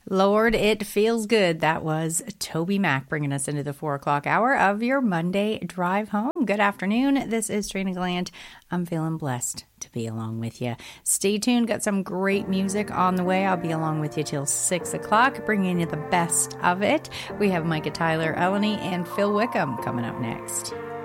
Lord, it feels good. That was Toby Mac bringing us into the 4 o'clock hour of your Monday drive home. Good afternoon. This is Trina Glant. I'm feeling blessed to be along with you. Stay tuned. Got some great music on the way. I'll be along with you till 6 o'clock, bringing you the best of it. We have Micah Tyler, Eleni, and Phil Wickham coming up next.